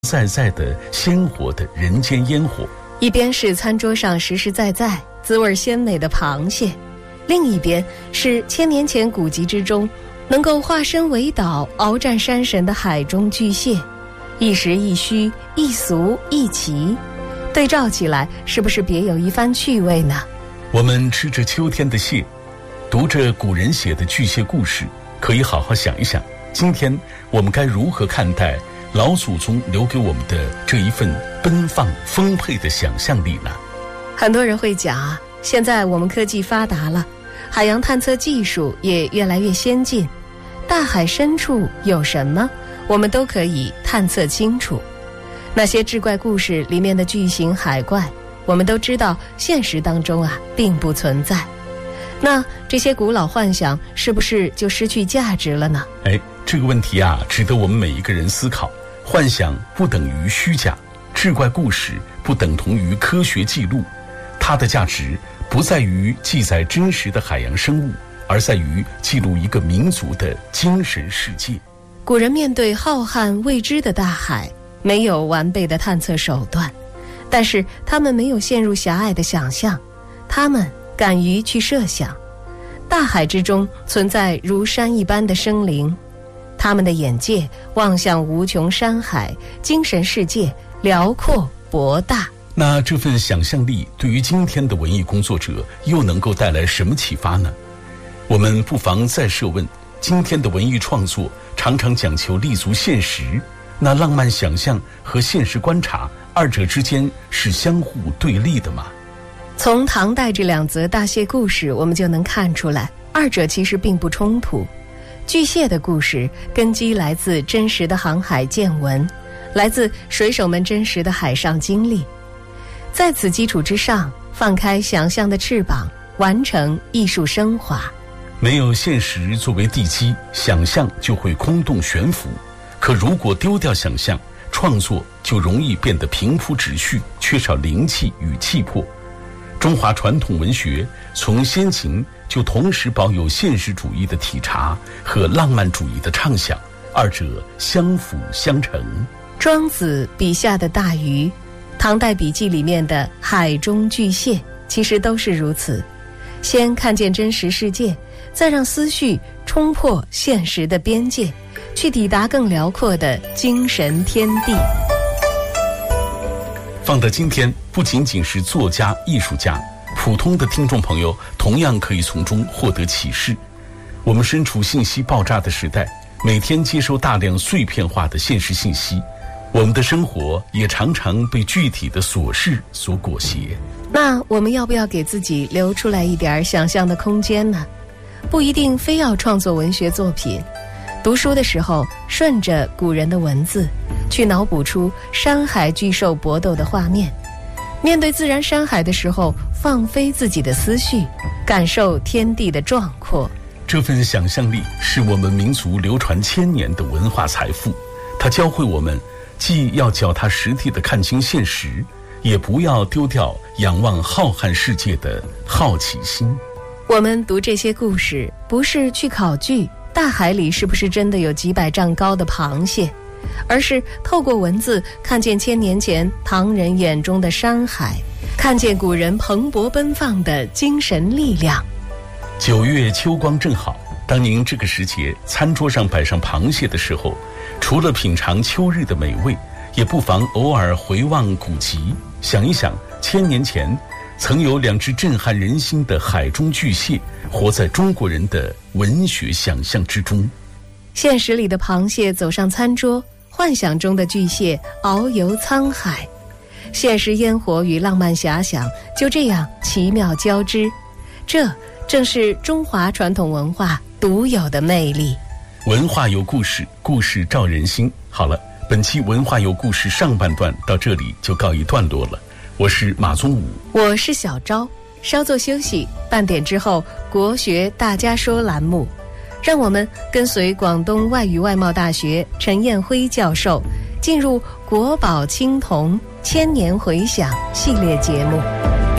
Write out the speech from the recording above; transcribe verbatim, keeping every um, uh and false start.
在在的鲜活的人间烟火， 一边是餐桌上实实在在滋味鲜美的螃蟹，另一边是千年前古籍之中能够化身为岛鏖战山神的海中巨蟹，一实一虚，一俗一奇，对照起来是不是别有一番趣味呢？ 我们吃着秋天的蟹，读着古人写的巨蟹故事，可以好好想一想，今天我们该如何看待老祖宗留给我们的这一份奔放丰沛的想象力呢？ 很多人会讲啊，现在我们科技发达了，海洋探测技术也越来越先进，大海深处有什么我们都可以探测清楚。那些志怪故事里面的巨型海怪，我们都知道现实当中啊并不存在，那这些古老幻想是不是就失去价值了呢？ 哎，这个问题啊值得我们每一个人思考。幻想不等于虚假，志怪故事不等同于科学记录，它的价值不在于记载真实的海洋生物，而在于记录一个民族的精神世界。 古人面对浩瀚未知的大海，没有完备的探测手段，但是他们没有陷入狭隘的想象，他们敢于去设想，大海之中存在如山一般的生灵，他们的眼界望向无穷山海，精神世界辽阔博大。 那这份想象力对于今天的文艺工作者又能够带来什么启发呢？我们不妨再设问，今天的文艺创作常常讲求立足现实，那浪漫想象和现实观察二者之间是相互对立的吗？ 从唐代这两则大蟹故事我们就能看出来，二者其实并不冲突。巨蟹的故事根基来自真实的航海见闻，来自水手们真实的海上经历，在此基础之上，放开想象的翅膀，完成艺术升华。 没有现实作为地基，想象就会空洞悬浮，可如果丢掉想象，创作就容易变得平铺直叙，缺少灵气与气魄。中华传统文学从先秦就同时保有现实主义的体察和浪漫主义的畅想，二者相辅相成。 庄子笔下的大鱼，唐代笔记里面的海中巨蟹，其实都是如此。先看见真实世界，再让思绪冲破现实的边界，去抵达更辽阔的精神天地。 放到今天，不仅仅是作家、艺术家，普通的听众朋友同样可以从中获得启示。我们身处信息爆炸的时代，每天接收大量碎片化的现实信息，我们的生活也常常被具体的琐事所裹挟。 那我们要不要给自己留出来一点想象的空间呢？不一定非要创作文学作品，读书的时候顺着古人的文字，去脑补出山海巨兽搏斗的画面，面对自然山海的时候，放飞自己的思绪，感受天地的壮阔。 这份想象力是我们民族流传千年的文化财富，它教会我们既要脚踏实地地看清现实，也不要丢掉仰望浩瀚世界的好奇心。 我们读这些故事，不是去考据大海里是不是真的有几百丈高的螃蟹，而是透过文字看见千年前唐人眼中的山海，看见古人蓬勃奔放的精神力量。 九月秋光正好，当您这个时节餐桌上摆上螃蟹的时候，除了品尝秋日的美味，也不妨偶尔回望古籍，想一想千年前曾有两只震撼人心的海中巨蟹活在中国人的文学想象之中。 现实里的螃蟹走上餐桌，幻想中的巨蟹遨游沧海，现实烟火与浪漫遐想就这样奇妙交织，这正是中华传统文化独有的魅力。 文化有故事，故事照人心。好了，本期文化有故事上半段到这里就告一段落了。我是马宗武， 我是小昭，稍作休息，半点之后国学大家说栏目，让我们跟随广东外语外贸大学陈彦辉教授进入国宝青铜千年回响系列节目。